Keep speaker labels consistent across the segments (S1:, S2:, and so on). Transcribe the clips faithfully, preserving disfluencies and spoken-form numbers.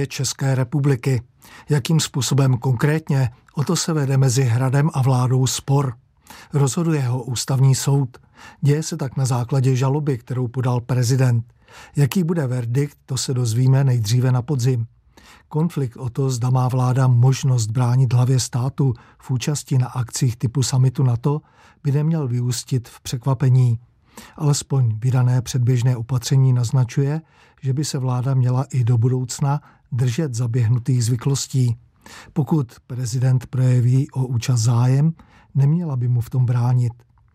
S1: vládě České republiky. Jakým způsobem konkrétně, o to se vede mezi Hradem a vládou spor. Rozhoduje ho ústavní soud. Děje se tak na základě žaloby, kterou podal prezident. Jaký bude verdikt, to se dozvíme nejdříve na podzim. Konflikt o to, zda má vláda možnost bránit hlavě státu v účasti na akcích typu summitu NATO, by neměl vyústit v překvapení. Alespoň vydané předběžné opatření naznačuje, že by se vláda měla i do budoucna držet zaběhnutých zvyklostí. Pokud prezident projeví o účast zájem, neměla by mu v tom bránit.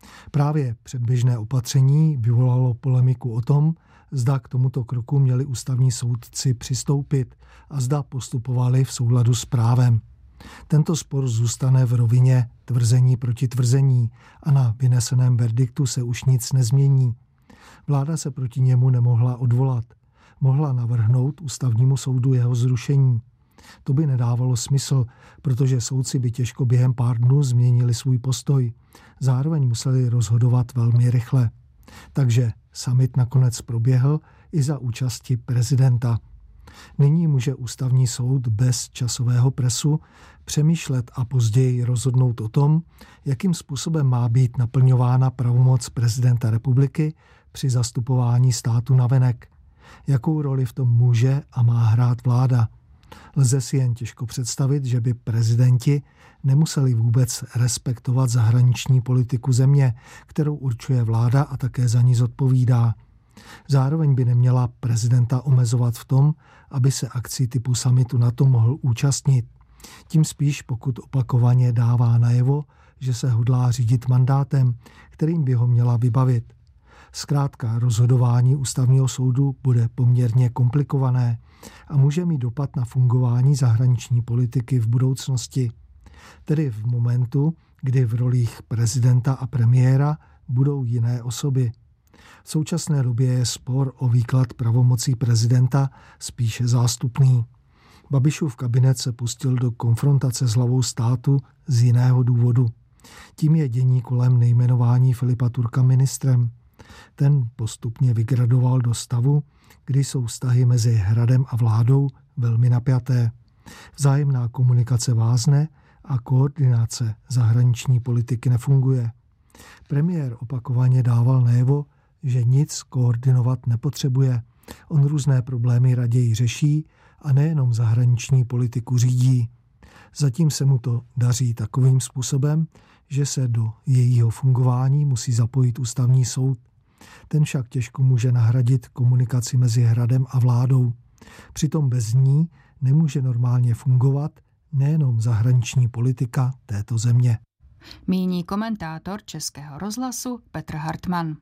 S1: Právě předběžné opatření vyvolalo polemiku o tom, zda k tomuto kroku měli ústavní soudci přistoupit a zda postupovali v souladu s právem. Tento spor zůstane v rovině tvrzení proti tvrzení a na vyneseném verdiktu se už nic nezmění. Vláda se proti němu nemohla odvolat. Mohla navrhnout ústavnímu soudu jeho zrušení. To by nedávalo smysl, protože soudci by těžko během pár dnů změnili svůj postoj. Zároveň museli rozhodovat velmi rychle. Takže summit nakonec proběhl i za účasti prezidenta. Nyní může ústavní soud bez časového presu přemýšlet a později rozhodnout o tom, jakým způsobem má být naplňována pravomoc prezidenta republiky při zastupování státu navenek. Jakou roli v tom může a má hrát vláda. Lze si jen těžko představit, že by prezidenti nemuseli vůbec respektovat zahraniční politiku země, kterou určuje vláda a také za ní zodpovídá. Zároveň by neměla prezidenta omezovat v tom, aby se akcí typu summitu NATO mohl účastnit. Tím spíš, pokud opakovaně dává najevo, že se hodlá řídit mandátem, kterým by ho měla vybavit. Zkrátka rozhodování ústavního soudu bude poměrně komplikované a může mít dopad na fungování zahraniční politiky v budoucnosti. Tedy v momentu, kdy v rolích prezidenta a premiéra budou jiné osoby. V současné době je spor o výklad pravomocí prezidenta spíše zástupný. Babišův kabinet se pustil do konfrontace s hlavou státu z jiného důvodu. Tím je dění kolem nejmenování Filipa Turka ministrem. Ten postupně vygradoval do stavu, kdy jsou vztahy mezi Hradem a vládou velmi napjaté. Vzájemná komunikace vázne a koordinace zahraniční politiky nefunguje. Premiér opakovaně dával najevo, že nic koordinovat nepotřebuje. On různé problémy raději řeší a nejenom zahraniční politiku řídí. Zatím se mu to daří takovým způsobem, že se do jejího fungování musí zapojit ústavní soud. Ten však těžko může nahradit komunikaci mezi Hradem a vládou. Přitom bez ní nemůže normálně fungovat nejenom zahraniční politika této země.
S2: Míní komentátor Českého rozhlasu Petr Hartmann.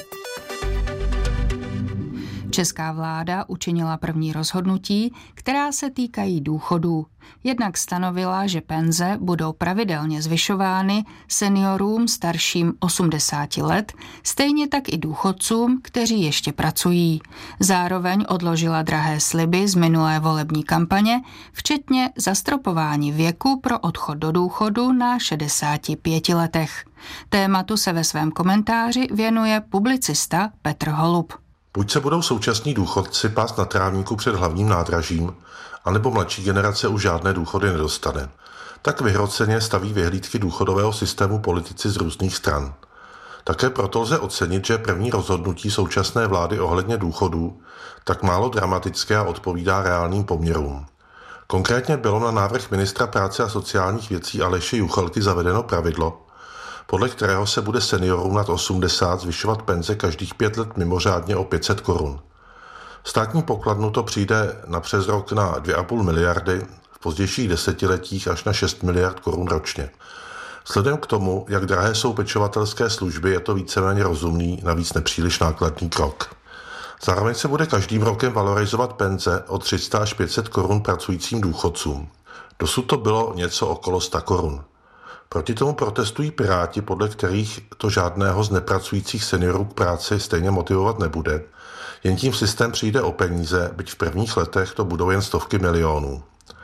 S2: Česká vláda učinila první rozhodnutí, která se týkají důchodů. Jednak stanovila, že penze budou pravidelně zvyšovány seniorům starším osmdesáti let, stejně tak i důchodcům, kteří ještě pracují. Zároveň odložila drahé sliby z minulé volební kampaně, včetně zastropování věku pro odchod do důchodu na šedesáti pěti letech. Tématu se ve svém komentáři věnuje publicista Petr Holub.
S3: Buď se budou současní důchodci pást na trávníku před hlavním nádražím, anebo mladší generace už žádné důchody nedostane. Tak vyhroceně staví vyhlídky důchodového systému politici z různých stran. Také proto lze ocenit, že první rozhodnutí současné vlády ohledně důchodů tak málo dramatické a odpovídá reálným poměrům. Konkrétně bylo na návrh ministra práce a sociálních věcí Aleše Juchelky zavedeno pravidlo, podle kterého se bude seniorům nad osmdesát zvyšovat penze každých pět let mimořádně o pět set korun. Státní pokladnu to přijde na přes rok na dvě a půl miliardy, v pozdějších desetiletích až na šest miliard korun ročně. Vzhledem k tomu, jak drahé jsou pečovatelské služby, je to víceméně rozumný, navíc nepříliš nákladný krok. Zároveň se bude každým rokem valorizovat penze o tři sta až pět set korun pracujícím důchodcům. Dosud to bylo něco okolo sta korun. Proti tomu protestují Piráti, podle kterých to žádného z nepracujících seniorů k práci stejně motivovat nebude. Jen tím systém přijde o peníze, byť v prvních letech to budou jen stovky milionů.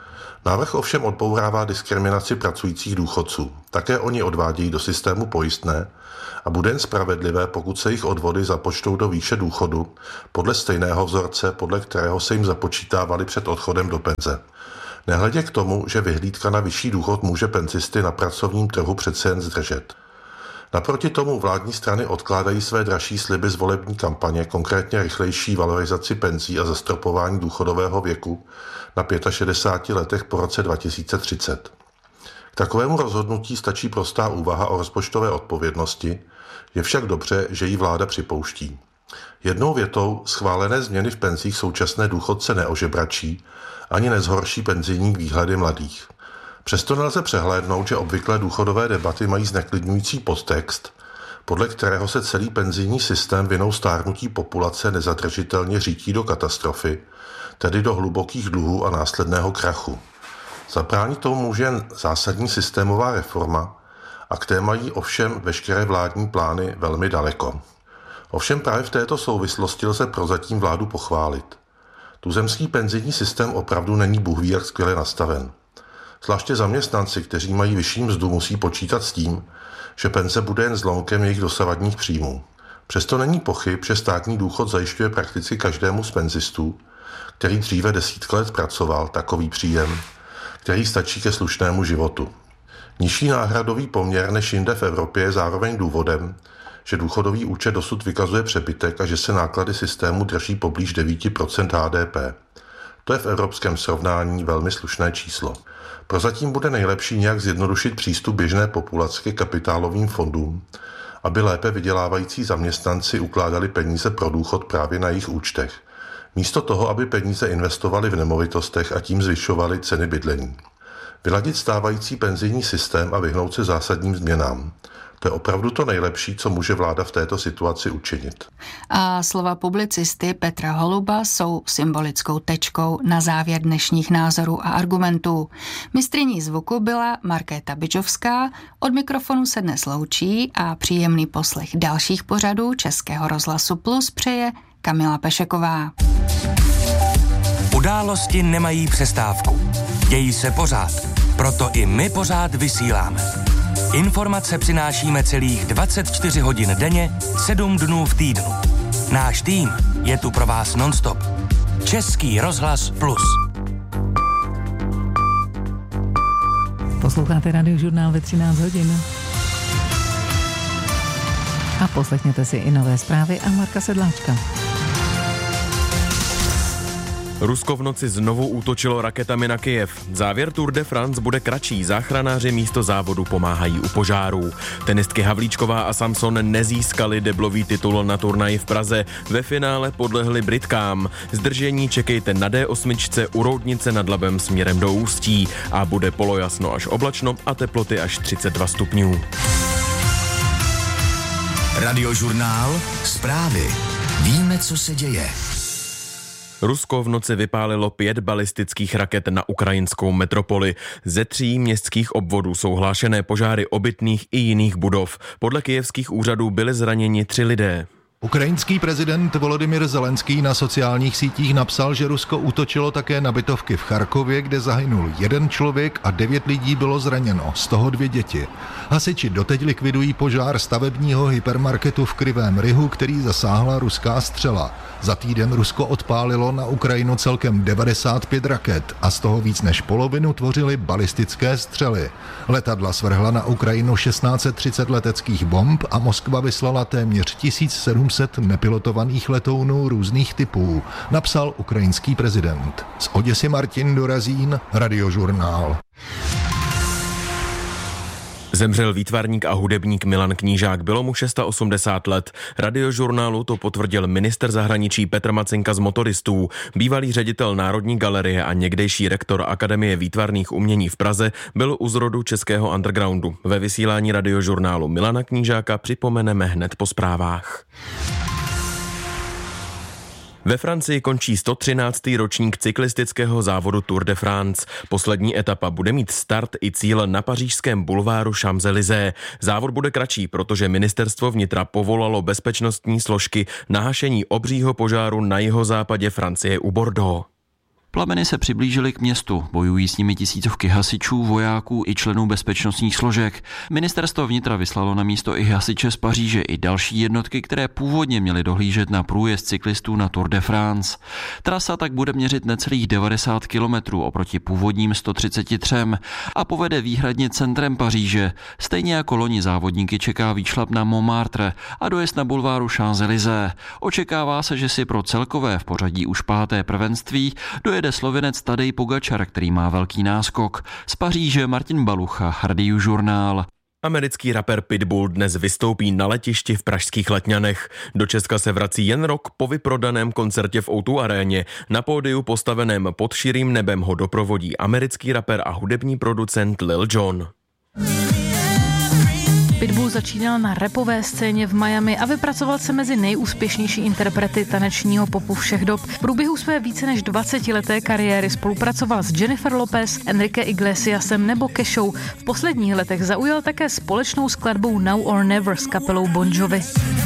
S3: Návrh ovšem odbourává diskriminaci pracujících důchodců. Také oni odvádějí do systému pojistné a bude jen spravedlivé, pokud se jejich odvody započtou do výše důchodu podle stejného vzorce, podle kterého se jim započítávali před odchodem do penze. Nehledě k tomu, že vyhlídka na vyšší důchod může penzisty na pracovním trhu přece jen zdržet. Naproti tomu vládní strany odkládají své dražší sliby z volební kampaně, konkrétně rychlejší valorizaci penzí a zastropování důchodového věku na šedesáti pěti letech po roce dva tisíce třicet. K takovému rozhodnutí stačí prostá úvaha o rozpočtové odpovědnosti, je však dobře, že ji vláda připouští. Jednou větou schválené změny v penzích současné důchodce neožebračí ani nezhorší penzijní výhledy mladých. Přesto nelze přehlédnout, že obvyklé důchodové debaty mají zneklidňující podtext, podle kterého se celý penzijní systém vinou stárnutí populace nezadržitelně řítí do katastrofy, tedy do hlubokých dluhů a následného krachu. Zabránit tomu může jen zásadní systémová reforma a k té mají ovšem veškeré vládní plány velmi daleko. Ovšem právě v této souvislosti lze prozatím vládu pochválit. Tuzemský penzijní systém opravdu není bůhví jak skvěle nastaven. Zvláště zaměstnanci, kteří mají vyšší mzdu, musí počítat s tím, že penze bude jen zlomkem jejich dosavadních příjmů. Přesto není pochyb, že státní důchod zajišťuje prakticky každému z penzistů, který dříve desítky let pracoval, takový příjem, který stačí ke slušnému životu. Nižší náhradový poměr než jinde v Evropě je zároveň důvodem, že důchodový účet dosud vykazuje přebytek a že se náklady systému drží poblíž devět procent H D P. To je v evropském srovnání velmi slušné číslo. Prozatím bude nejlepší nějak zjednodušit přístup běžné populace ke kapitálovým fondům, aby lépe vydělávající zaměstnanci ukládali peníze pro důchod právě na jejich účtech, místo toho, aby peníze investovali v nemovitostech a tím zvyšovali ceny bydlení. Vyladit stávající penzijní systém a vyhnout se zásadním změnám. To je opravdu to nejlepší, co může vláda v této situaci učinit.
S2: A slova publicisty Petra Holuba jsou symbolickou tečkou na závěr dnešních názorů a argumentů. Mistryní zvuku byla Markéta Byčovská, od mikrofonu se dnes loučí a příjemný poslech dalších pořadů Českého rozhlasu Plus přeje Kamila Pešeková.
S4: Události nemají přestávku. Dějí se pořád. Proto i my pořád vysíláme. Informace přinášíme celých dvacet čtyři hodin denně, sedm dnů v týdnu. Náš tým je tu pro vás nonstop. Český rozhlas Plus.
S5: Posloucháte Radiožurnál ve třináct hodin. A poslechněte si i nové zprávy a Marka Sedláčka.
S6: Rusko v noci znovu útočilo raketami na Kyjev. Závěr Tour de France bude kratší, záchranáři místo závodu pomáhají u požárů. Tenistky Havlíčková a Samson nezískali deblový titul na turnaji v Praze. Ve finále podlehli Britkám. Zdržení čekejte na D osm u Roudnice nad Labem směrem do Ústí a bude polojasno až oblačno a teploty až třicet dva stupňů.
S4: Radiožurnál, zprávy. Víme, co se děje.
S6: Rusko v noci vypálilo pět balistických raket na ukrajinskou metropoli. Ze tří městských obvodů jsou hlášené požáry obytných i jiných budov. Podle kyjevských úřadů byli zraněni tři lidé.
S7: Ukrajinský prezident Volodymyr Zelenský na sociálních sítích napsal, že Rusko útočilo také na bytovky v Charkově, kde zahynul jeden člověk a devět lidí bylo zraněno, z toho dvě děti. Hasiči doteď likvidují požár stavebního hypermarketu v Krivém Rihu, který zasáhla ruská střela. Za týden Rusko odpálilo na Ukrajinu celkem devadesát pět raket a z toho víc než polovinu tvořily balistické střely. Letadla svrhla na Ukrajinu tisíc šest set třicet leteckých bomb a Moskva vyslala téměř tisíc sedm set nepilotovaných letounů různých typů, napsal ukrajinský prezident. Z Oděsy Martin Dorazín, Radiožurnál.
S6: Zemřel výtvarník a hudebník Milan Knížák, bylo mu osmdesát šest let. Radiožurnálu to potvrdil ministr zahraničí Petr Macinka z Motoristů. Bývalý ředitel Národní galerie a někdejší rektor Akademie výtvarných umění v Praze byl u zrodu českého undergroundu. Ve vysílání Radiožurnálu Milana Knížáka připomeneme hned po zprávách. Ve Francii končí sto třináctý ročník cyklistického závodu Tour de France. Poslední etapa bude mít start i cíl na pařížském bulváru Champs-Élysées. Závod bude kratší, protože ministerstvo vnitra povolalo bezpečnostní složky na hašení obřího požáru na jihozápadě Francie u Bordeaux.
S8: Plameny se přiblížily k městu, bojují s nimi tisícovky hasičů, vojáků i členů bezpečnostních složek. Ministerstvo vnitra vyslalo na místo i hasiče z Paříže i další jednotky, které původně měly dohlížet na průjezd cyklistů na Tour de France. Trasa tak bude měřit necelých devadesát kilometrů oproti původním sto třicet tři a povede výhradně centrem Paříže. Stejně jako loni závodníky čeká výšlap na Montmartre a dojezd na bulváru Champs-Élysées. Očekává se, že si pro celkové v pořadí už páté prvenství dojede Slovinec Tadej Pogačar, který má velký náskok. Z Paříže Martin Balucha, Radiožurnál.
S6: Americký rapper Pitbull dnes vystoupí na letišti v pražských Letňanech. Do Česka se vrací jen rok po vyprodaném koncertě v ó dvě aréně. Na pódiu postaveném pod širým nebem ho doprovodí americký rapper a hudební producent Lil Jon.
S9: Pitbull začínal na rapové scéně v Miami a vypracoval se mezi nejúspěšnější interprety tanečního popu všech dob. V průběhu své více než dvacetileté kariéry spolupracoval s Jennifer Lopez, Enrique Iglesiasem nebo Keshou. V posledních letech zaujal také společnou skladbou Now or Never s kapelou Bon Jovi.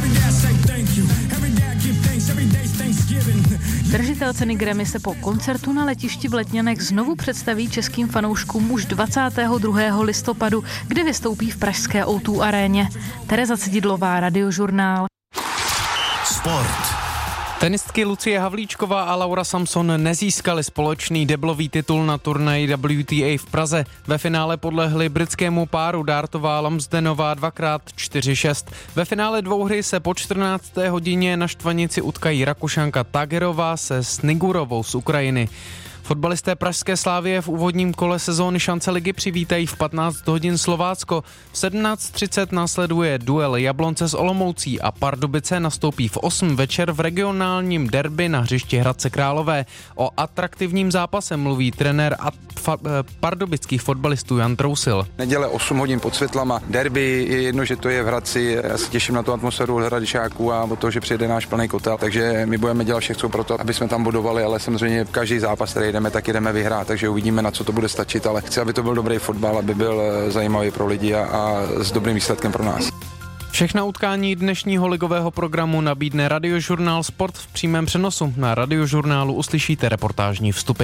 S9: Držitel ceny Grammy se po koncertu na letišti v Letňanech znovu představí českým fanouškům už dvacátého druhého listopadu, kdy vystoupí v pražské ó dvě aréně. Tereza Cididlová, Radiožurnál.
S10: Sport. Tenistky Lucie Havlíčková a Laura Samson nezískaly společný deblový titul na turnaji W T A v Praze. Ve finále podlehli britskému páru Dartová Lamsdenová dvakrát čtyři šest. Ve finále dvouhry se po čtrnácté hodině na štvanici utkají Rakušanka Tagerová se Snigurovou z Ukrajiny. Fotbalisté pražské Slavie v úvodním kole sezóny šance ligy přivítají v patnáct hodin Slovácko. V sedmnáct třicet následuje duel Jablonce s Olomoucí a Pardubice nastoupí v osm večer v regionálním derby na hřišti Hradce Králové. O atraktivním zápase mluví trenér fa- pardubických fotbalistů Jan Trousil.
S11: Neděle osm hodin pod světlama, derby, je jedno, že to je v Hradci, já se těším na tu atmosféru Hradišáků a o to, že přijede náš plný kotel, takže my budeme dělat všechno pro to, aby jsme tam bodovali, ale samozřejmě každý zápas, který jdeme, tak jdeme vyhrát, takže uvidíme, na co to bude stačit, ale chci, aby to byl dobrý fotbal, aby byl zajímavý pro lidi a, a s dobrým výsledkem pro nás.
S10: Všechna utkání dnešního ligového programu nabídne Radiožurnál Sport v přímém přenosu. Na Radiožurnálu uslyšíte reportážní vstupy.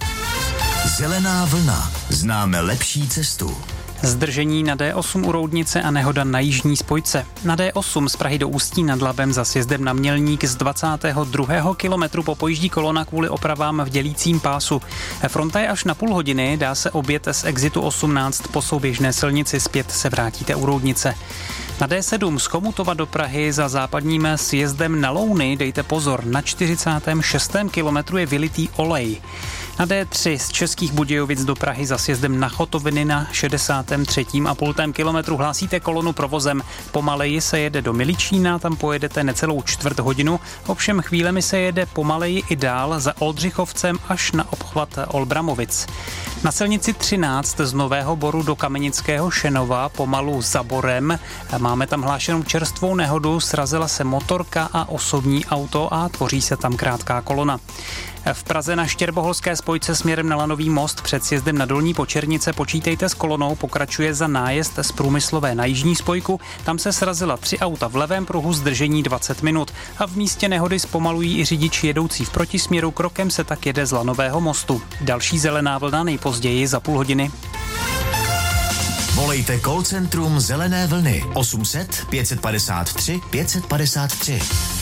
S12: Zelená vlna. Známe lepší cestu.
S13: Zdržení na D osm u Roudnice a nehoda na jižní spojce. Na D osm z Prahy do Ústí nad Labem za sjezdem na Mělník z dvacátého druhého kilometru popojíždí kolona kvůli opravám v dělícím pásu. Fronta je až na půl hodiny, dá se objet z exitu osmnáct po souběžné silnici, zpět se vrátíte u Roudnice. Na D sedm z Chomutova do Prahy za západním sjezdem na Louny dejte pozor, na čtyřicátém šestém kilometru je vylitý olej. Na D tři z Českých Budějovic do Prahy za sjezdem na Chotoviny na šedesátém třetím a půltém kilometru hlásíte kolonu provozem. Pomaleji se jede do Miličína, tam pojedete necelou čtvrt hodinu, ovšem chvílemi se jede pomaleji i dál za Oldřichovcem až na obchvat Olbramovic. Na silnici třináct z Nového Boru do Kamenického Šenova pomalu za Borem. Máme tam hlášenou čerstvou nehodu, srazila se motorka a osobní auto a tvoří se tam krátká kolona. V Praze na Štěrboholské spojce směrem na Lanový most před sjezdem na Dolní Počernice počítejte s kolonou, pokračuje za nájezd z Průmyslové na jižní spojku. Tam se srazila tři auta v levém pruhu, zdržení dvacet minut a v místě nehody zpomalují i řidiči jedoucí v protisměru, krokem se tak jede z Lanového mostu. Další zelená vlna nejpozději za půl hodiny.
S12: Volejte call centrum Zelené vlny osm set pět padesát tři pět padesát tři.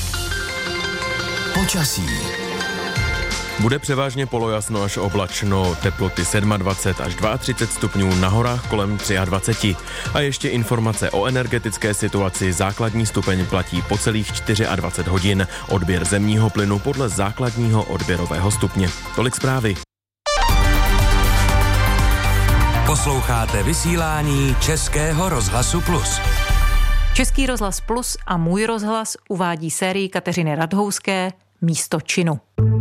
S12: Počasí.
S6: Bude převážně polojasno až oblačno, teploty dvacet sedm až třicet dva stupňů, na horách kolem dvacet tři. A ještě informace o energetické situaci. Základní stupeň platí po celých dvacet čtyři hodin. Odběr zemního plynu podle základního odběrového stupně. Tolik zprávy.
S4: Posloucháte vysílání Českého rozhlasu Plus.
S5: Český rozhlas Plus a Můj rozhlas uvádí sérii Kateřiny Radhouské Místo činu.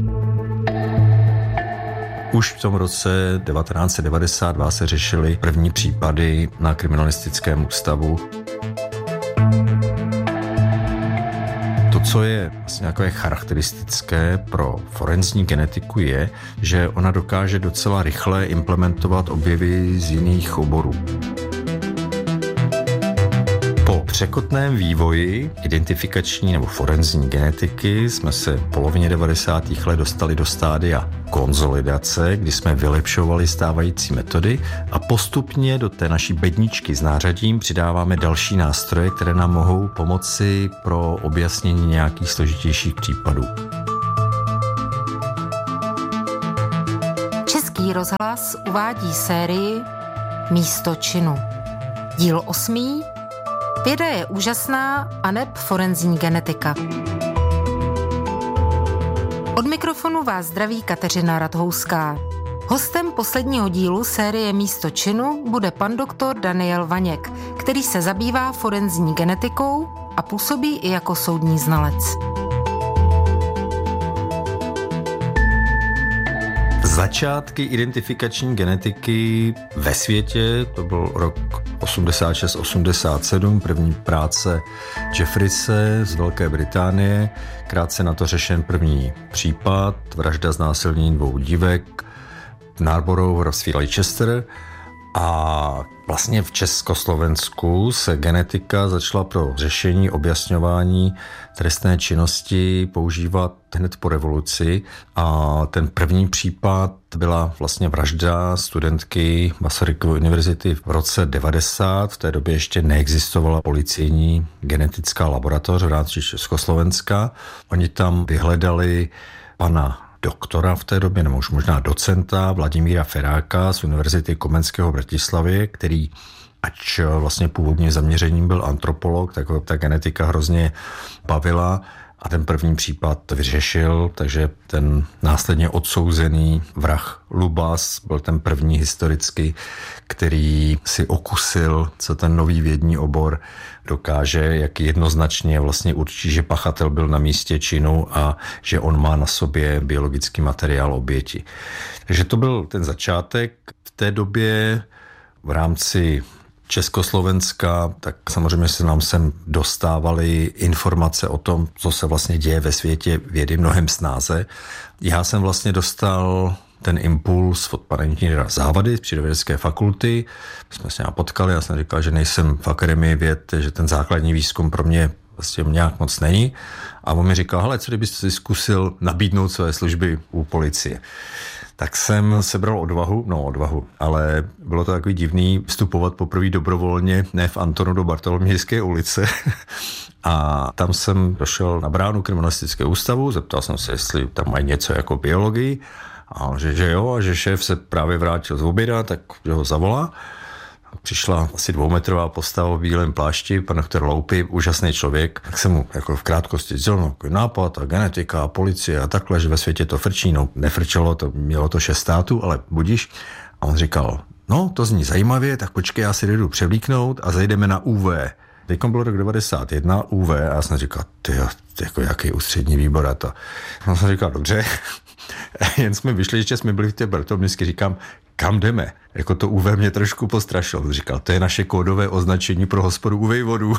S14: Už v tom roce devatenáct set devadesát dva se řešily první případy na kriminalistickém ústavu. To, co je vlastně jako je charakteristické pro forenzní genetiku, je, že ona dokáže docela rychle implementovat objevy z jiných oborů. Po překotném vývoji identifikační nebo forenzní genetiky jsme se v polovině devadesátých let dostali do stádia konzolidace, kdy jsme vylepšovali stávající metody a postupně do té naší bedničky s nářadím přidáváme další nástroje, které nám mohou pomoci pro objasnění nějakých složitějších případů.
S15: Český rozhlas uvádí sérii Místo činu. Díl osmý. Věda je úžasná aneb forenzní genetika. Od mikrofonu vás zdraví Kateřina Radhouská. Hostem posledního dílu série Místo činu bude pan doktor Daniel Vaněk, který se zabývá forenzní genetikou a působí i jako soudní znalec.
S14: Začátky identifikační genetiky ve světě, to byl rok osmdesát šest osmdesát sedm, první práce Jeffrise z Velké Británie, krátce na to řešen první případ, vražda znásilnění dvou dívek v Narborough v hrabství Leicester. A vlastně v Československu se genetika začala pro řešení, objasňování trestné činnosti používat hned po revoluci a ten první případ byla vlastně vražda studentky Masarykovy univerzity v roce devadesát. V té době ještě neexistovala policejní genetická laboratoř v rámci Československa. Oni tam vyhledali pana doktora v té době, nebo už možná docenta Vladimíra Feráka z Univerzity Komenského v Bratislavě, který, ač vlastně původním zaměřením byl antropolog, tak ho ta genetika hrozně bavila a ten první případ vyřešil, takže ten následně odsouzený vrah Lubas byl ten první historicky, který si okusil, co ten nový vědní obor dokáže, jak jednoznačně vlastně určí, že pachatel byl na místě činu a že on má na sobě biologický materiál oběti. Takže to byl ten začátek. V té době v rámci Československa, tak samozřejmě se nám sem dostávaly informace o tom, co se vlastně děje ve světě vědy mnohem snáze. Já jsem vlastně dostal ten impuls od pana inženýra Závady z Přírodovědecké fakulty. My jsme se nějak potkali, já jsem říkal, že nejsem v akademii věd, že ten základní výzkum pro mě vlastně nějak moc není. A on mi říkal, hele, co kdybyste si zkusil nabídnout své služby u policie. Tak jsem sebral odvahu, no odvahu, ale bylo to takový divný vstupovat poprvé dobrovolně, ne v Antonu do Bartolomějské ulice. A tam jsem došel na bránu kriminalistického ústavu, zeptal jsem se, jestli tam mají něco jako biologii. A že, že jo, a že šéf se právě vrátil z oběda, tak že ho zavolá. Přišla asi dvoumetrová postava v bílém plášti, pan doktor Loupy, úžasný člověk. Tak jsem mu jako v krátkosti sdělil nápad a genetika a policie a takhle, že ve světě to frčí. No, nefrčelo, to mělo to šest států, ale budiš. A on říkal, no, to zní zajímavě, tak počkej, já si jdu převlíknout a zajdeme na U V. Teďkom byl rok devadesát jedna, U V, a já jsem říkal, tyjo, jako jaký ústřední výbor a to. A jsem říkal, dobře. Jen jsme vyšli, ještě jsme byli v té Bartolomějské, říkám, kam jdeme? Jako to U V mě trošku postrašilo. Říkal, to je naše kódové označení pro hospodu U Vejvodu.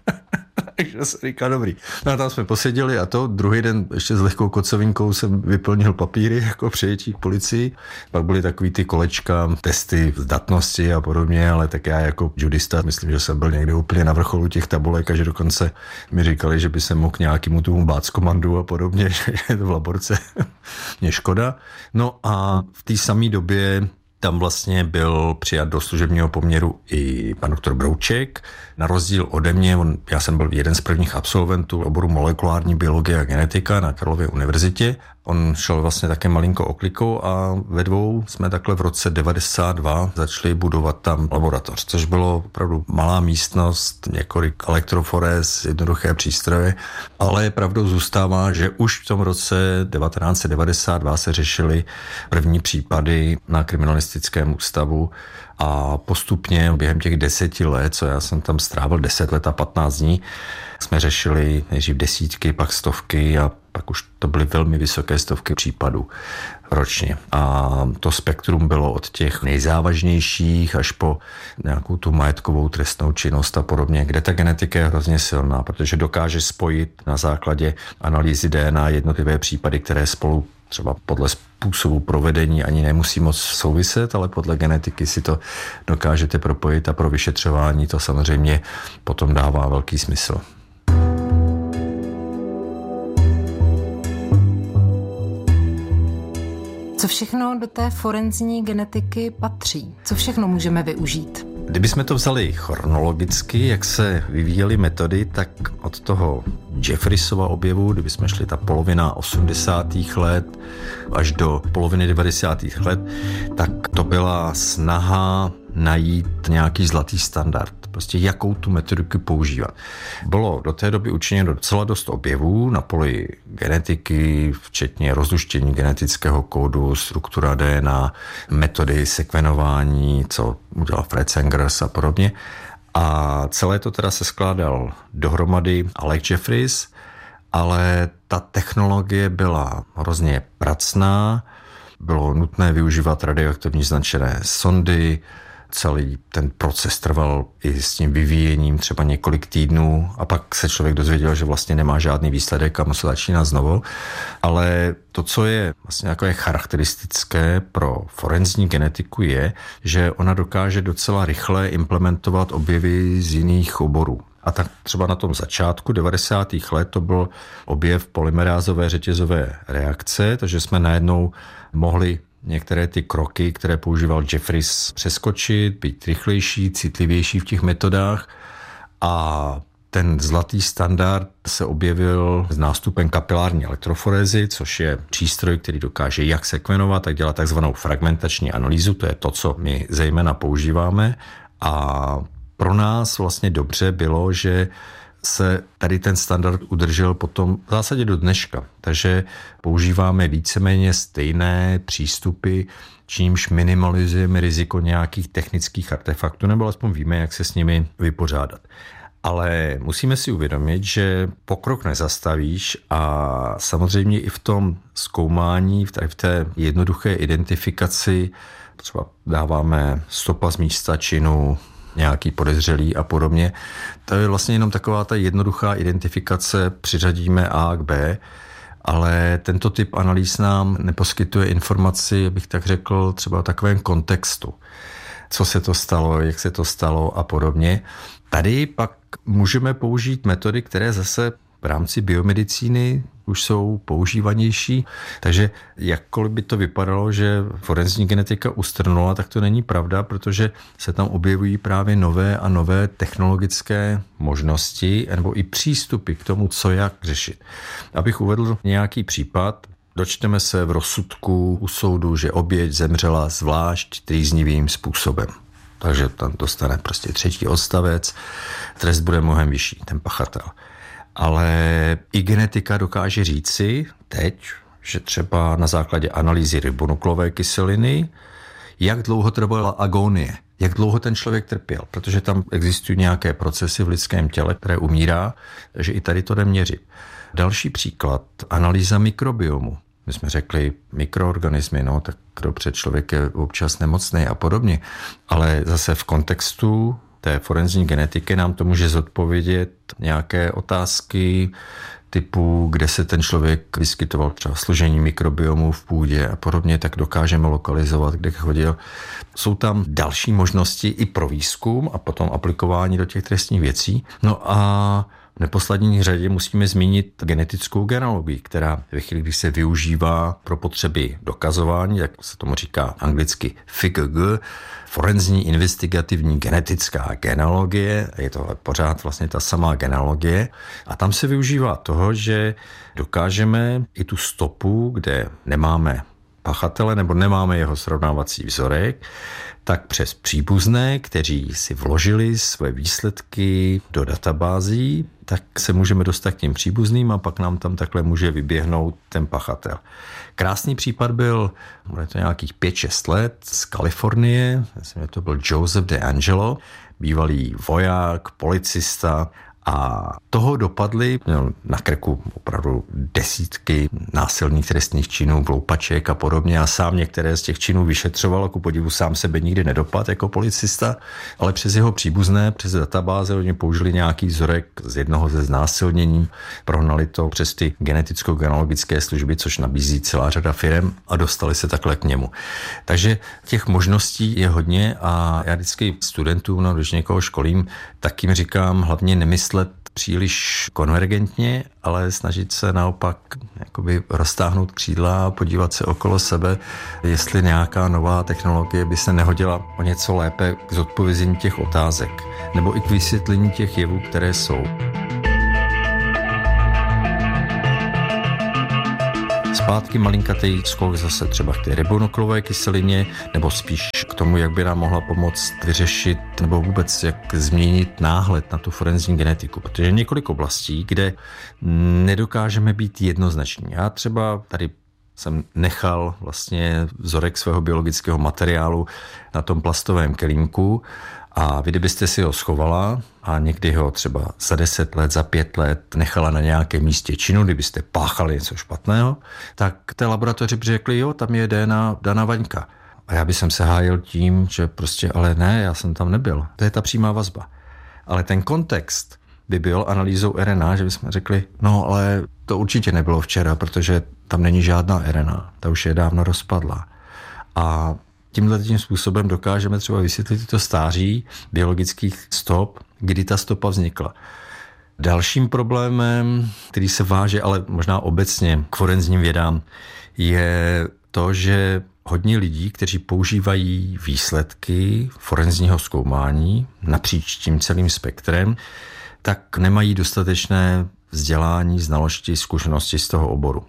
S14: Takže jsem říkal, dobrý. No a tam jsme poseděli a to druhý den ještě s lehkou kocovinkou jsem vyplnil papíry jako přijetí k policii. Pak byly takový ty kolečka, testy zdatnosti a podobně, ale tak já jako judista myslím, že jsem byl někde úplně na vrcholu těch tabulek a že dokonce mi říkali, že by se mohl nějakému tomu báckomandu a podobně, že v laborce mě škoda. No a v té samé době tam vlastně byl přijat do služebního poměru i pan doktor Brouček. Na rozdíl ode mě, on, já jsem byl jeden z prvních absolventů oboru molekulární biologie a genetika na Karlově univerzitě. On šel vlastně také malinko oklikou a ve dvou jsme takhle v roce devadesát dva začali budovat tam laboratoř, což bylo opravdu malá místnost, několik elektroforés, jednoduché přístroje, ale pravdou zůstává, že už v tom roce devatenáct set devadesát dva se řešily první případy na kriminalistickém ústavu a postupně během těch deseti let, co já jsem tam strávil deset let a patnáct dní, jsme řešili nejdřív desítky, pak stovky a pak už to byly velmi vysoké stovky případů ročně. A to spektrum bylo od těch nejzávažnějších až po nějakou tu majetkovou trestnou činnost a podobně, kde ta genetika je hrozně silná, protože dokáže spojit na základě analýzy D N A jednotlivé případy, které spolu třeba podle způsobu provedení ani nemusí moc souviset, ale podle genetiky si to dokážete propojit a pro vyšetřování to samozřejmě potom dává velký smysl.
S15: Co všechno do té forenzní genetiky patří? Co všechno můžeme využít?
S14: Kdybychom to vzali chronologicky, jak se vyvíjely metody, tak od toho Jeffreysova objevu, kdybychom šli ta polovina osmdesátých let až do poloviny devadesátých let, tak to byla snaha najít nějaký zlatý standard. Prostě jakou tu metodiku používat. Bylo do té doby učiněno docela dost objevů na poli genetiky, včetně rozluštění genetického kódu, struktura D N A, metody sekvenování, co udělal Fred Sengers a podobně. A celé to teda se skládal dohromady Alec Jeffreys, ale ta technologie byla hrozně pracná, bylo nutné využívat radioaktivní značené sondy, celý ten proces trval i s tím vyvíjením třeba několik týdnů a pak se člověk dozvěděl, že vlastně nemá žádný výsledek a musel začínat znovu. Ale to, co je vlastně jako je charakteristické pro forenzní genetiku je, že ona dokáže docela rychle implementovat objevy z jiných oborů. A tak třeba na tom začátku devadesátých let to byl objev polymerázové řetězové reakce, takže jsme najednou mohli některé ty kroky, které používal Jeffreys, přeskočit, být rychlejší, citlivější v těch metodách a ten zlatý standard se objevil s nástupem kapilární elektroforézy, což je přístroj, který dokáže jak sekvenovat, tak dělat takzvanou fragmentační analýzu, to je to, co my zejména používáme a pro nás vlastně dobře bylo, že se tady ten standard udržel potom v zásadě do dneška. Takže používáme víceméně stejné přístupy, čímž minimalizujeme riziko nějakých technických artefaktů, nebo alespoň víme, jak se s nimi vypořádat. Ale musíme si uvědomit, že pokrok nezastavíš a samozřejmě i v tom zkoumání, v té jednoduché identifikaci, třeba dáváme stopa z místa činu, nějaký podezřelý a podobně. To je vlastně jenom taková ta jednoduchá identifikace, přiřadíme A k B, ale tento typ analýz nám neposkytuje informaci, abych tak řekl, třeba o takovém kontextu. Co se to stalo, jak se to stalo a podobně. Tady pak můžeme použít metody, které zase v rámci biomedicíny už jsou používanější, takže jakkoliv by to vypadalo, že forenzní genetika ustrnula, tak to není pravda, protože se tam objevují právě nové a nové technologické možnosti nebo i přístupy k tomu, co jak řešit. Abych uvedl nějaký případ, dočteme se v rozsudku u soudu, že oběť zemřela zvlášť trýznivým způsobem. Takže tam dostane prostě třetí odstavec, trest bude mnohem vyšší, ten pachatel. Ale i genetika dokáže říci teď, že třeba na základě analýzy ribonuklové kyseliny, jak dlouho trvala agonie, jak dlouho ten člověk trpěl, protože tam existují nějaké procesy v lidském těle, které umírá, takže i tady to jde měřit. Další příklad, analýza mikrobiomu. My jsme řekli mikroorganismy, no, tak dobře, člověk je občas nemocný a podobně, ale zase v kontextu té forenzní genetiky nám to může zodpovědět nějaké otázky typu, kde se ten člověk vyskytoval, třeba složení mikrobiomu v půdě a podobně, tak dokážeme lokalizovat, kde chodil. Jsou tam další možnosti i pro výzkum a potom aplikování do těch trestních věcí. No a v neposlední řadě musíme zmínit genetickou genealogii, která ve chvíli, když se využívá pro potřeby dokazování, jak se tomu říká anglicky F I G G, forenzní investigativní genetická genealogie, je to pořád vlastně ta samá genealogie, a tam se využívá toho, že dokážeme i tu stopu, kde nemáme pachatele nebo nemáme jeho srovnávací vzorek, tak přes příbuzné, kteří si vložili své výsledky do databází, tak se můžeme dostat k těm příbuzným a pak nám tam takhle může vyběhnout ten pachatel. Krásný případ byl, bude to nějakých pět šest let, z Kalifornie, myslím, že to byl Joseph DeAngelo, bývalý voják, policista, A toho dopadly, měl na krku opravdu desítky násilných trestných činů, vloupaček a podobně. A sám některé z těch činů vyšetřoval, ku podivu sám sebe nikdy nedopad jako policista, ale přes jeho příbuzné, přes databáze, oni použili nějaký vzorek z jednoho ze znásilnění, prohnali to přes ty geneticko-genealogické služby, což nabízí celá řada firem a dostali se takhle k němu. Takže těch možností je hodně a já vždycky studentům, no, když někoho školím, tak jim říkám hlavně nemyslet příliš konvergentně, ale snažit se naopak jakoby roztáhnout křídla a podívat se okolo sebe, jestli nějaká nová technologie by se nehodila o něco lépe k zodpovězení těch otázek nebo i k vysvětlení těch jevů, které jsou. Zpátky malinkatý skok zase třeba k té ribonuklové kyselině, nebo spíš k tomu, jak by nám mohla pomoct vyřešit nebo vůbec jak změnit náhled na tu forenzní genetiku. Protože je několik oblastí, kde nedokážeme být jednoznační. Já třeba tady jsem nechal vlastně vzorek svého biologického materiálu na tom plastovém kelímku a vy, kdybyste si ho schovala a někdy ho třeba za deset let, za pět let nechala na nějakém místě činu, kdybyste páchali něco špatného, tak té laboratoři řekli, jo, tam je D N A Dana Vaňka. A já bych se hájil tím, že prostě, ale ne, já jsem tam nebyl. To je ta přímá vazba. Ale ten kontext by byl analýzou R N A, že bychom řekli, no ale to určitě nebylo včera, protože tam není žádná R N A, ta už je dávno rozpadla. A tímhle tím způsobem dokážeme třeba vysvětlit to stáří biologických stop, kdy ta stopa vznikla. Dalším problémem, který se váže, ale možná obecně k forenzním vědám, je to, že hodně lidí, kteří používají výsledky forenzního zkoumání napříč tím celým spektrem, tak nemají dostatečné vzdělání, znalosti, zkušenosti z toho oboru.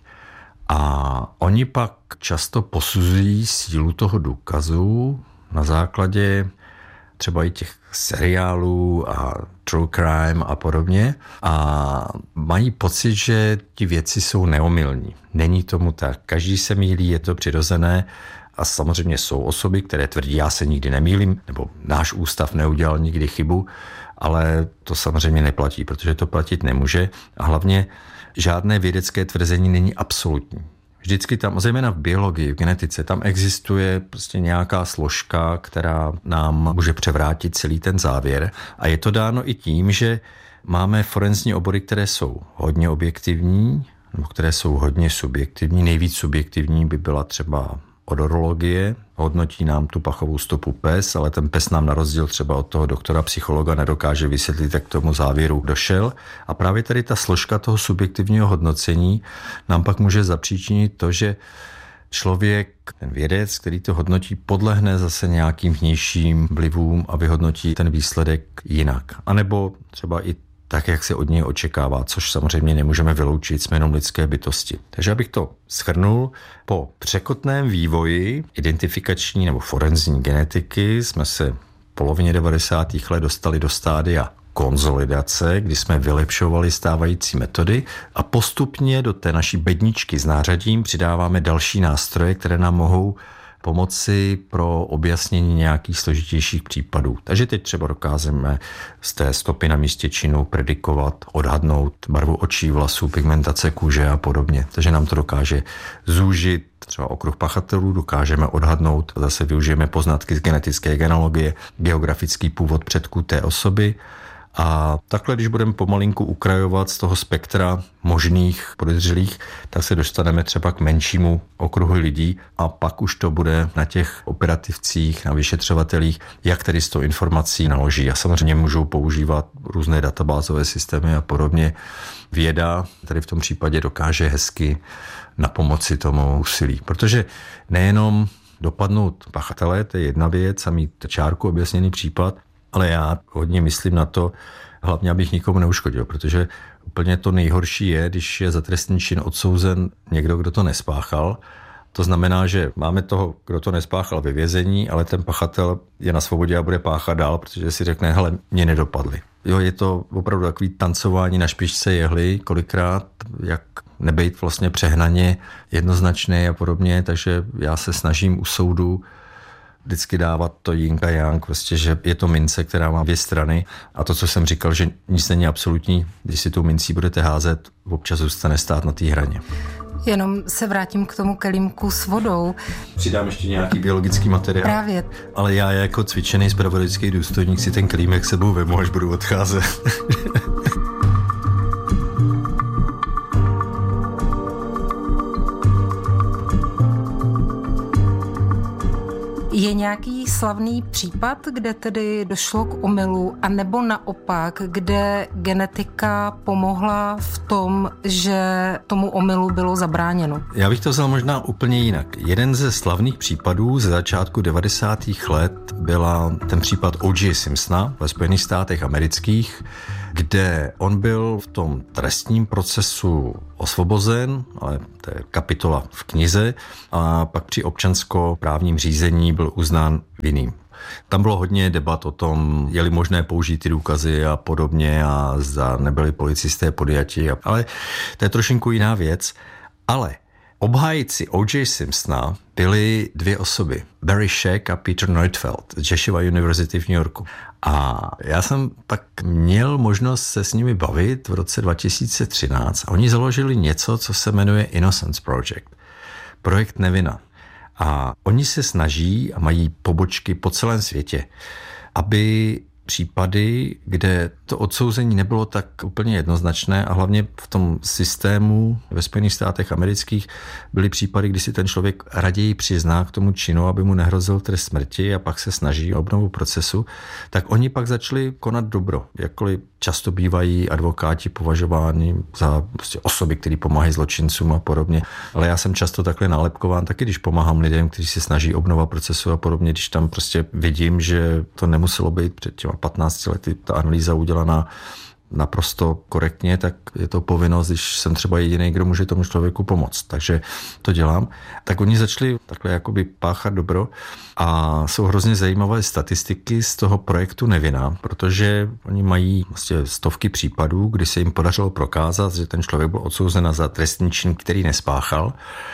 S14: A oni pak často posuzují sílu toho důkazu na základě třeba i těch seriálů a true crime a podobně a mají pocit, že ti věci jsou neomylní. Není tomu tak. Každý se mýlí, je to přirozené a samozřejmě jsou osoby, které tvrdí, já se nikdy nemýlím, nebo náš ústav neudělal nikdy chybu, ale to samozřejmě neplatí, protože to platit nemůže a hlavně žádné vědecké tvrzení není absolutní. Vždycky tam, zejména v biologii, v genetice, tam existuje prostě nějaká složka, která nám může převrátit celý ten závěr. A je to dáno i tím, že máme forenzní obory, které jsou hodně objektivní, nebo které jsou hodně subjektivní. Nejvíc subjektivní by byla třeba odorologie, hodnotí nám tu pachovou stopu pes, ale ten pes nám na rozdíl třeba od toho doktora psychologa nedokáže vysvětlit, jak k tomu závěru došel. A právě tady ta složka toho subjektivního hodnocení nám pak může zapříčinit to, že člověk, ten vědec, který to hodnotí, podlehne zase nějakým vnějším vlivům a vyhodnotí ten výsledek jinak. A nebo třeba i tak, jak se od něj očekává, což samozřejmě nemůžeme vyloučit, jsme jenom lidské bytosti. Takže abych to shrnul, po překotném vývoji identifikační nebo forenzní genetiky jsme se v polovině devadesátých let dostali do stádia konzolidace, kdy jsme vylepšovali stávající metody a postupně do té naší bedničky s nářadím přidáváme další nástroje, které nám mohou pomoci pro objasnění nějakých složitějších případů. Takže teď třeba dokážeme z té stopy na místě činu predikovat, odhadnout barvu očí, vlasů, pigmentace kůže a podobně. Takže nám to dokáže zúžit třeba okruh pachatelů, dokážeme odhadnout, zase využijeme poznatky z genetické genealogie, geografický původ předků té osoby. A takhle, když budeme pomalinku ukrajovat z toho spektra možných podezřelých, tak se dostaneme třeba k menšímu okruhu lidí a pak už to bude na těch operativcích, na vyšetřovatelích, jak tedy s tou informací naloží. A samozřejmě můžou používat různé databázové systémy a podobně. Věda tady v tom případě dokáže hezky na pomoci tomu úsilí, protože nejenom dopadnout pachatele, to je jedna věc a mít čárku objasněný případ, ale já hodně myslím na to, hlavně abych nikomu neuškodil, protože úplně to nejhorší je, když je za trestný čin odsouzen někdo, kdo to nespáchal. To znamená, že máme toho, kdo to nespáchal ve vězení, ale ten pachatel je na svobodě a bude páchat dál, protože si řekne, hele, mě nedopadli. Jo, je to opravdu takový tancování na špičce jehly, kolikrát, jak nebejt vlastně přehnaně jednoznačný a podobně, takže já se snažím u soudu vždycky dávat to yin a yang, prostě, že je to mince, která má dvě strany a to, co jsem říkal, že nic není absolutní, když si tou mincí budete házet, občas zůstane stát na té hraně.
S15: Jenom se vrátím k tomu kelímku s vodou.
S14: Přidám ještě nějaký biologický materiál.
S15: Právě.
S14: Ale já jako cvičený zpravodajský důstojník si ten kelímek sebou vemu, až budu odcházet.
S15: Je nějaký slavný případ, kde tedy došlo k omylu, anebo naopak, kde genetika pomohla v tom, že tomu omylu bylo zabráněno?
S14: Já bych to vzal možná úplně jinak. Jeden ze slavných případů ze začátku devadesátých let byla ten případ O J Simpsona ve Spojených státech amerických, kde on byl v tom trestním procesu osvobozen, ale to je kapitola v knize, a pak při občanskoprávním řízení byl uznán vinným. Tam bylo hodně debat o tom, je-li možné použít ty důkazy a podobně a zda nebyli policisté podjati, ale to je trošinku jiná věc. Ale obhájci O J Simpsona byly dvě osoby, Barry Scheck a Peter Neufeld z Jeshua University v New Yorku. A já jsem pak měl možnost se s nimi bavit v roce dva tisíce třináct a oni založili něco, co se jmenuje Innocence Project. Projekt Nevina. A oni se snaží a mají pobočky po celém světě, aby případy, kde to odsouzení nebylo tak úplně jednoznačné a hlavně v tom systému ve Spojených státech amerických byly případy, kdy si ten člověk raději přizná k tomu činu, aby mu nehrozil trest smrti a pak se snaží o obnovu procesu, tak oni pak začali konat dobro. Jakkoliv často bývají advokáti považováni za prostě osoby, které pomáhají zločincům a podobně. Ale já jsem často takhle nálepkován taky, když pomáhám lidem, kteří se snaží obnova procesu a podobně, když tam prostě vidím, že to nemuselo být před těma patnácti lety ta analýza udělaná naprosto korektně, tak je to povinnost, když jsem třeba jediný, kdo může tomu člověku pomoct. Takže to dělám. Tak oni začali takhle jakoby páchat dobro a jsou hrozně zajímavé statistiky z toho projektu Nevina, protože oni mají vlastně stovky případů, kdy se jim podařilo prokázat, že ten člověk byl odsouzen za trestný čin, který nespáchal,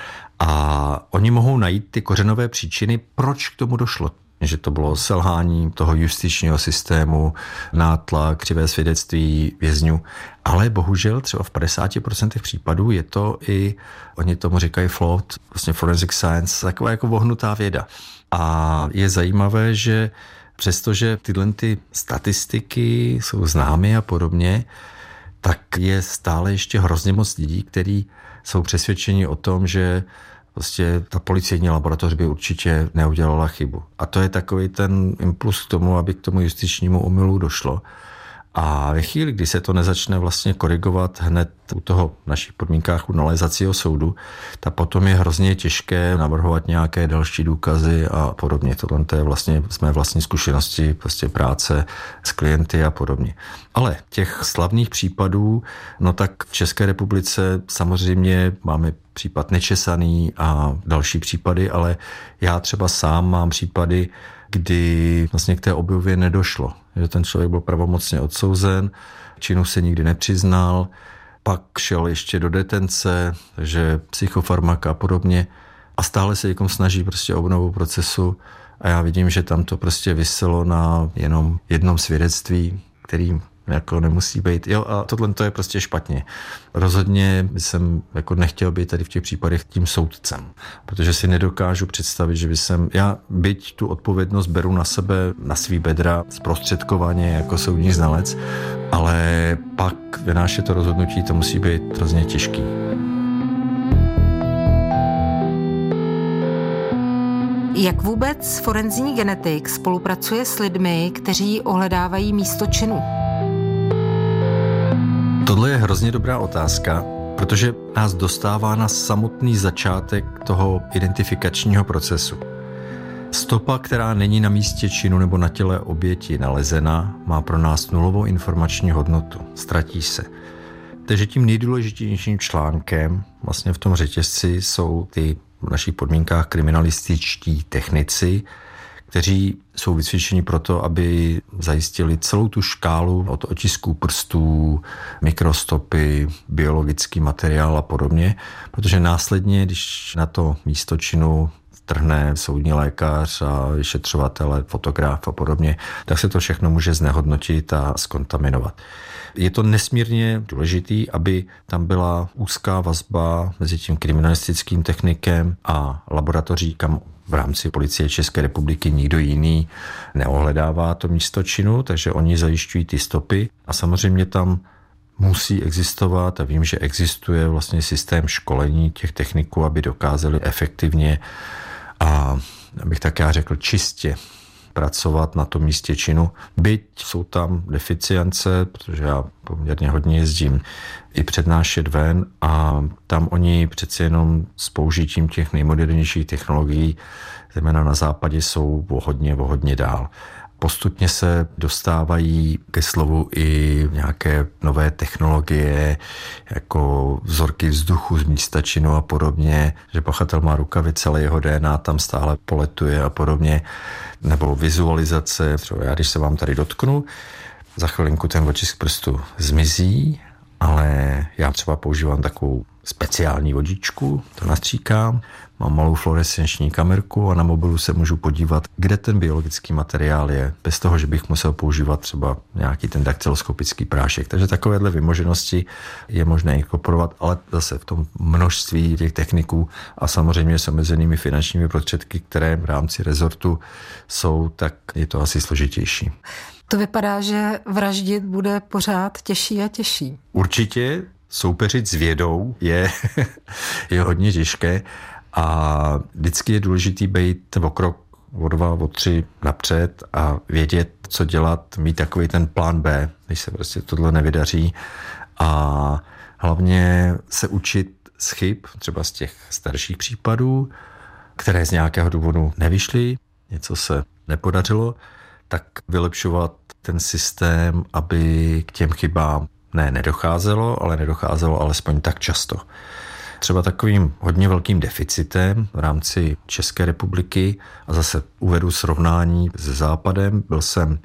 S14: a oni mohou najít ty kořenové příčiny, proč k tomu došlo. Že to bylo selhání toho justičního systému, nátlak, křivé svědectví vězňů. Ale bohužel třeba v padesáti procentech případů je to i, oni tomu říkají flawed, vlastně forensic science, taková jako vohnutá věda. A je zajímavé, že přestože tyhle ty statistiky jsou známy a podobně, tak je stále ještě hrozně moc lidí, kteří jsou přesvědčeni o tom, že prostě ta policejní laboratoř by určitě neudělala chybu. A to je takový ten impuls k tomu, aby k tomu justičnímu omylu došlo. A ve chvíli, kdy se to nezačne vlastně korigovat hned u toho v našich podmínkách u nalézacího soudu, tak potom je hrozně těžké navrhovat nějaké další důkazy a podobně. Tohle to je vlastně z mé vlastní zkušenosti, prostě práce s klienty a podobně. Ale těch slavných případů, no tak v České republice samozřejmě máme případ Nečesaný a další případy, ale já třeba sám mám případy, kdy vlastně k té obnově nedošlo. Že ten člověk byl pravomocně odsouzen, činu se nikdy nepřiznal, pak šel ještě do detence, takže psychofarmaka a podobně a stále se někom snaží prostě obnovu procesu a já vidím, že tam to prostě viselo na jenom jednom svědectví, který jako nemusí být. Jo, a tohle to je prostě špatně. Rozhodně jsem jako nechtěl být tady v těch případech tím soudcem, protože si nedokážu představit, že by jsem, já byť tu odpovědnost beru na sebe, na svý bedra zprostředkovaně jako soudní znalec, ale pak vynášet to rozhodnutí, to musí být hrozně těžký.
S15: Jak vůbec forenzní genetik spolupracuje s lidmi, kteří ohledávají místo činu?
S14: Tohle je hrozně dobrá otázka, protože nás dostává na samotný začátek toho identifikačního procesu. Stopa, která není na místě činu nebo na těle oběti nalezena, má pro nás nulovou informační hodnotu. Ztratí se. Takže tím nejdůležitějším článkem vlastně v tom řetězci jsou ty v našich podmínkách kriminalističtí technici, kteří jsou vycvičeni proto, aby zajistili celou tu škálu od otisků prstů, mikrostopy, biologický materiál a podobně, protože následně, když na to místo činu vtrhne soudní lékař a vyšetřovatel, fotograf a podobně, tak se to všechno může znehodnotit a zkontaminovat. Je to nesmírně důležitý, aby tam byla úzká vazba mezi tím kriminalistickým technikem a laboratoří, kam v rámci Policie České republiky nikdo jiný neohledává to místo činu, takže oni zajišťují ty stopy a samozřejmě tam musí existovat a vím, že existuje vlastně systém školení těch techniků, aby dokázali efektivně a abych tak já řekl čistě pracovat na tom místě činu. Byť jsou tam deficience, protože já poměrně hodně jezdím i přednášet ven a tam oni přeci jenom s použitím těch nejmodernějších technologií, zejména na západě, jsou o hodně, o hodně dál. Postupně se dostávají ke slovu i nějaké nové technologie, jako vzorky vzduchu z místa činu a podobně, že pachatel má rukavice, ale jeho D N A tam stále poletuje a podobně, nebo vizualizace. Třeba já, když se vám tady dotknu, za chvilinku ten otisk prstu zmizí, ale já třeba používám takovou speciální vodičku, to nastříkám, mám malou fluorescenční kamerku a na mobilu se můžu podívat, kde ten biologický materiál je, bez toho, že bych musel používat třeba nějaký ten daktyloskopický prášek. Takže takovéhle vymoženosti je možné inkorporovat, ale zase v tom množství těch techniků a samozřejmě s omezenými finančními prostředky, které v rámci rezortu jsou, tak je to asi složitější.
S15: To vypadá, že vraždit bude pořád těžší a těžší.
S14: Určitě soupeřit s vědou je, je hodně těžké a vždycky je důležitý být o krok, o dva, o tři napřed a vědět, co dělat, mít takový ten plán B, když se prostě tohle nevydaří a hlavně se učit z chyb, třeba z těch starších případů, které z nějakého důvodu nevyšly, něco se nepodařilo, tak vylepšovat ten systém, aby k těm chybám ne nedocházelo, ale nedocházelo alespoň tak často. Třeba takovým hodně velkým deficitem v rámci České republiky, a zase uvedu srovnání se Západem, byl jsem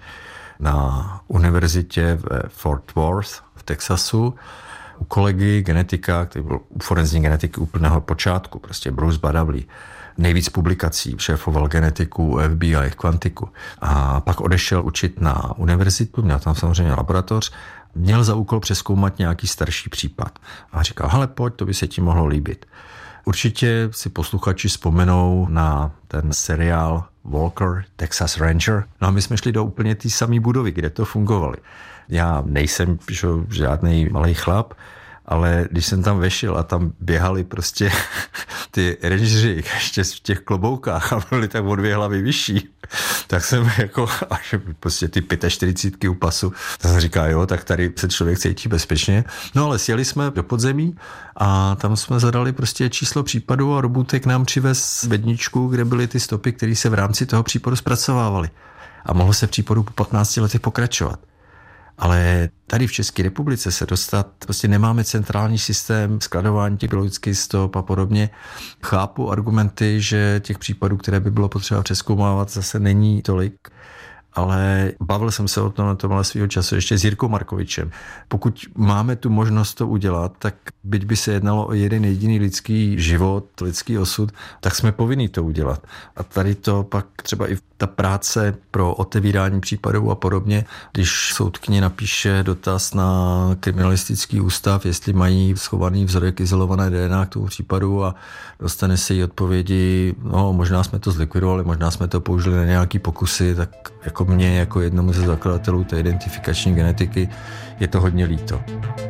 S14: na univerzitě v Fort Worth v Texasu u kolegy genetika, který byl u forenzní genetiky úplného počátku, prostě Bruce Badavley. Nejvíc publikací, šéfoval genetiku F B I, kvantiku. A pak odešel učit na univerzitu, měl tam samozřejmě laboratoř, měl za úkol přezkoumat nějaký starší případ. A říkal, hele, pojď, to by se ti mohlo líbit. Určitě si posluchači vzpomenou na ten seriál Walker, Texas Ranger. No a my jsme šli do úplně té samé budovy, kde to fungovalo. Já nejsem že, žádný malý chlap, ale když jsem tam vešel a tam běhali prostě ty rangeři ještě v těch kloboukách a byli tak o dvě hlavy vyšší, tak jsem jako, až prostě ty čtyřicítky u pasu, tak jsem říkal, jo, tak tady se člověk cítí bezpečně. No ale sjeli jsme do podzemí a tam jsme zadali prostě číslo případu a robůtek nám přivez bedničku, kde byly ty stopy, které se v rámci toho případu zpracovávaly. A mohlo se v případu po patnácti letech pokračovat. Ale tady v České republice se dostat, prostě nemáme centrální systém skladování těch biologických stop a podobně. Chápu argumenty, že těch případů, které by bylo potřeba přezkoumávat, zase není tolik. Ale bavil jsem se o tom na tomhle svýho času ještě s Jirkou Markovičem. Pokud máme tu možnost to udělat, tak byť by se jednalo o jeden jediný lidský život, lidský osud, tak jsme povinni to udělat. A tady to pak třeba i ta práce pro otevírání případů a podobně, když soudkyně napíše dotaz na kriminalistický ústav, jestli mají schovaný vzorek izolované D N A k tomu případu a dostane se jí odpovědi, no možná jsme to zlikvidovali, možná jsme to použili na nějaký pokusy, tak jako mě, jako jednomu ze zakladatelů té identifikační genetiky, je to hodně líto.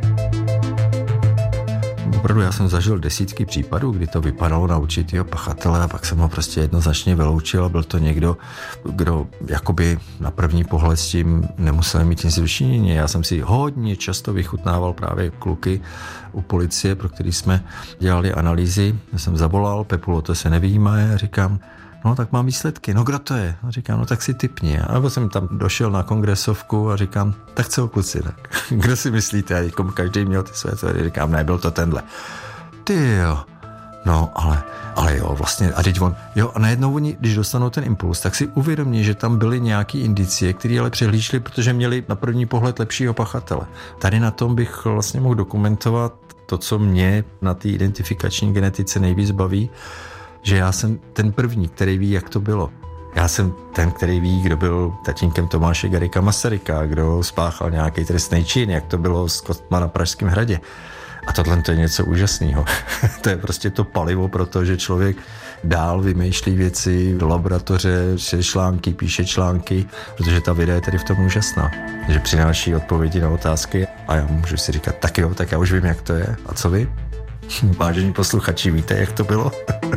S14: Opravdu já jsem zažil desítky případů, kdy to vypadalo na určitýho pachatele a pak jsem ho prostě jednoznačně vyloučil a byl to někdo, kdo jakoby na první pohled s tím nemusel mít nic vyčinění. Já jsem si hodně často vychutnával právě kluky u policie, pro který jsme dělali analýzy. Já jsem zavolal, Pepulo, to se nevyjímá, a říkám, no tak mám výsledky, no kdo to je? A říkám, no tak si tipni. A nebo jsem tam došel na kongresovku a říkám, tak co kluci, tak kdo si myslíte? A jako každý měl ty své teorie, říkám, ne, byl to tenhle. Ty jo, no ale, ale jo, vlastně, a teď on, jo, a najednou oni, když dostanou ten impuls, tak si uvědomí, že tam byly nějaký indicie, které ale přehlíželi, protože měli na první pohled lepšího pachatele. Tady na tom bych vlastně mohl dokumentovat to, co mě na té identifikační genetice nejvíc baví, že já jsem ten první, který ví, jak to bylo. Já jsem ten, který ví, kdo byl tatínkem Tomáše Garrigua Masaryka, kdo spáchal nějaký trestný čin, jak to bylo s Kostma na Pražském hradě. A tohle to je něco úžasného. To je prostě to palivo pro to, že člověk dál vymýšlí věci do laboratoře, čte články, píše články, protože ta videa je tady v tom úžasná. Že přináší odpovědi na otázky a já můžu si říkat, tak jo, tak já už vím, jak to je. A co vy? Vážení posluchači, víte, jak to bylo?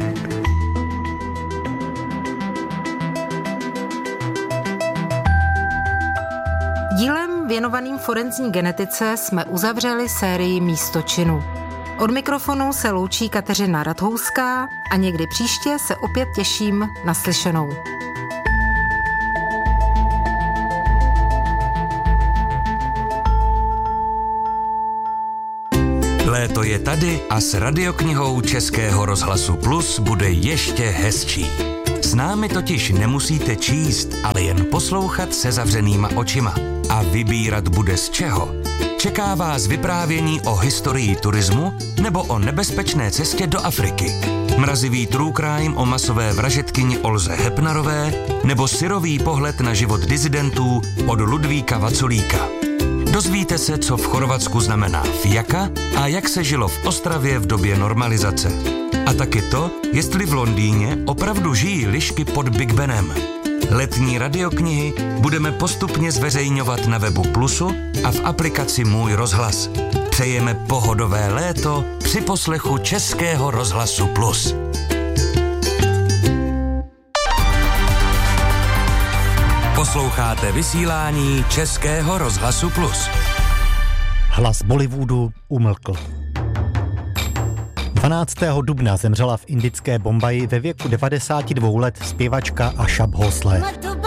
S15: Dílem věnovaným forenzní genetice jsme uzavřeli sérii Místo činu. Od mikrofonu se loučí Kateřina Radhouská a někdy příště se opět těším na slyšenou.
S4: Léto je tady a s radioknihou Českého rozhlasu Plus bude ještě hezčí. S námi totiž nemusíte číst, ale jen poslouchat se zavřenýma očima. A vybírat bude z čeho. Čeká vás vyprávění o historii turismu nebo o nebezpečné cestě do Afriky. Mrazivý true crime o masové vražedkyni Olze Hepnarové nebo syrový pohled na život disidentů od Ludvíka Vaculíka. Dozvíte se, co v Chorvatsku znamená fijaka a jak se žilo v Ostravě v době normalizace. A taky to, jestli v Londýně opravdu žijí lišky pod Big Benem. Letní radioknihy budeme postupně zveřejňovat na webu Plusu a v aplikaci Můj rozhlas. Přejeme pohodové léto při poslechu Českého rozhlasu Plus. Posloucháte vysílání Českého rozhlasu Plus.
S16: Hlas Bollywoodu umlkl. dvanáctého dubna zemřela v indické Bombaji ve věku devadesáti dvou let zpěvačka Asha Bhosle.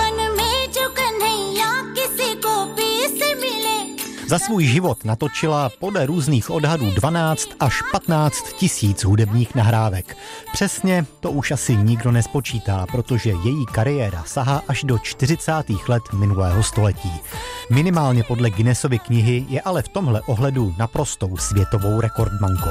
S16: Za svůj život natočila podle různých odhadů dvanáct až patnáct tisíc hudebních nahrávek. Přesně to už asi nikdo nespočítá, protože její kariéra sahá až do čtyřicátých let minulého století. Minimálně podle Guinnessovy knihy je ale v tomhle ohledu naprostou světovou rekordmankou.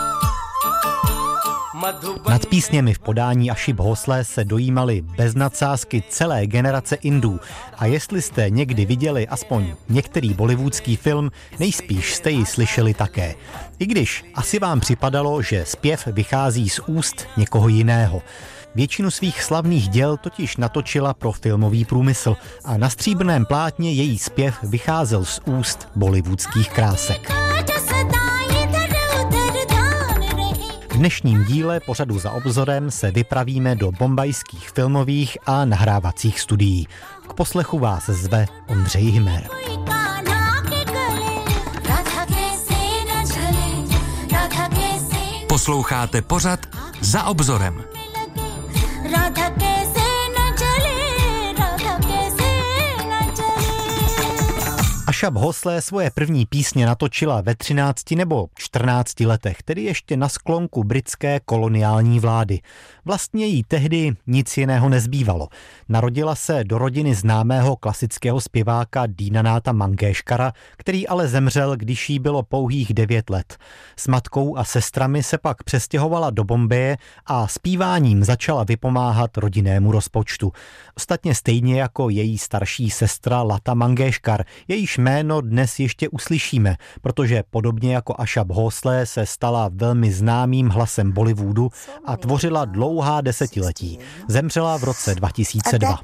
S16: Nad písněmi v podání Aši Bhosle se dojímaly bez nadsázky celé generace Indů a jestli jste někdy viděli aspoň některý bollywoodský film, nejspíš jste ji slyšeli také. I když asi vám připadalo, že zpěv vychází z úst někoho jiného. Většinu svých slavných děl totiž natočila pro filmový průmysl a na stříbrném plátně její zpěv vycházel z úst bollywoodských krásek. V dnešním díle pořadu Za obzorem se vypravíme do bombajských filmových a nahrávacích studií. K poslechu vás zve Ondřej Hymer.
S4: Posloucháte pořad Za obzorem.
S16: Asha Bhosle svoje první písně natočila ve třinácti nebo čtrnácti letech, tedy ještě na sklonku britské koloniální vlády. Vlastně jí tehdy nic jiného nezbývalo. Narodila se do rodiny známého klasického zpěváka Dinanatha Mangeshkara, který ale zemřel, když jí bylo pouhých devět let. S matkou a sestrami se pak přestěhovala do Bombeje a zpíváním začala vypomáhat rodinnému rozpočtu. Ostatně stejně jako její starší sestra Lata Mangeshkar, jejíž jméno dnes ještě uslyšíme, protože podobně jako Asha Bhosle se stala velmi známým hlasem Bollywoodu a tvořila dlouhá desetiletí. Zemřela v roce dva tisíce dva.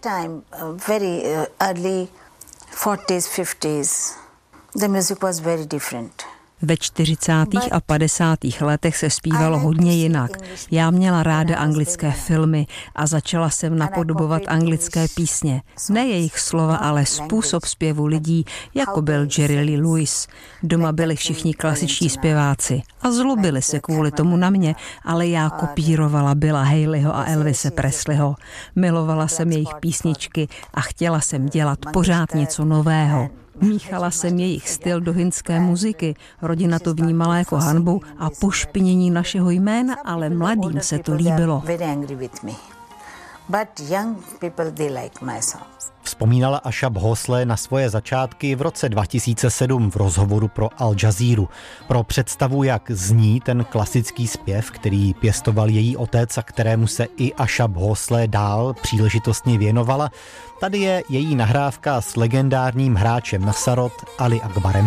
S17: Ve čtyřicátých a padesátých letech se zpívalo hodně jinak. Já měla ráda anglické filmy a začala jsem napodobovat anglické písně. Ne jejich slova, ale způsob zpěvu lidí, jako byl Jerry Lee Lewis. Doma byli všichni klasičtí zpěváci a zlobili se kvůli tomu na mě, ale já kopírovala Billa Haleyho a Elvise Presleyho. Milovala jsem jejich písničky a chtěla jsem dělat pořád něco nového. Míchala jsem jejich styl do hindské muziky, rodina to vnímala jako hanbu a pošpinění našeho jména, ale mladým se to líbilo.
S18: but young people, they like my songs.
S16: Vzpomínala Asha Bhosle na svoje začátky v roce dva tisíce sedm v rozhovoru pro Al Jazeera. Pro představu, jak zní ten klasický zpěv, který pěstoval její otec a kterému se i Asha Bhosle dál příležitostně věnovala, tady je její nahrávka s legendárním hráčem na sarod Ali Akbarem